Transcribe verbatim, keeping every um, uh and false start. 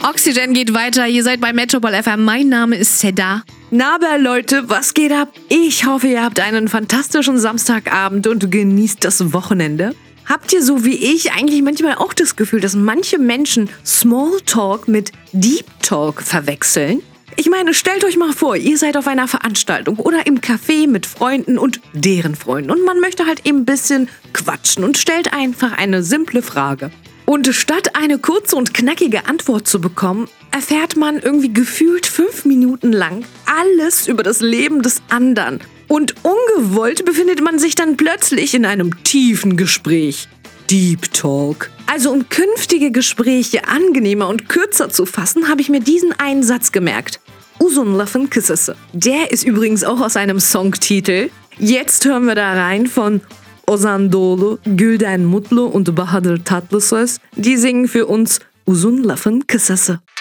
Oxygen geht weiter. Ihr seid bei Metropol F M. Mein Name ist Seda. Na, aber Leute, was geht ab? Ich hoffe, ihr habt einen fantastischen Samstagabend und genießt das Wochenende. Habt ihr so wie ich eigentlich manchmal auch das Gefühl, dass manche Menschen Smalltalk mit Deep Talk verwechseln? Ich meine, stellt euch mal vor, ihr seid auf einer Veranstaltung oder im Café mit Freunden und deren Freunden und man möchte halt eben ein bisschen quatschen und stellt einfach eine simple Frage. Und statt eine kurze und knackige Antwort zu bekommen, erfährt man irgendwie gefühlt fünf Minuten lang alles über das Leben des anderen. Und ungewollt befindet man sich dann plötzlich in einem tiefen Gespräch. Deep Talk. Also um künftige Gespräche angenehmer und kürzer zu fassen, habe ich mir diesen einen Satz gemerkt. Uzun lafın kısası. Der ist übrigens auch aus einem Songtitel. Jetzt hören wir da rein von Ozan Doğulu, Gülden Mutlu und Bahadır Tatlısöz. Die singen für uns Uzun lafın kısası.